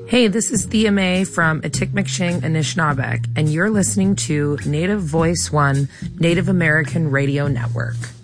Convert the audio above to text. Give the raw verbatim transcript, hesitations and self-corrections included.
Hey, this is Thea Mae from Atikameksheng, Anishinaabeg, and you're listening to Native Voice One Native American Radio Network.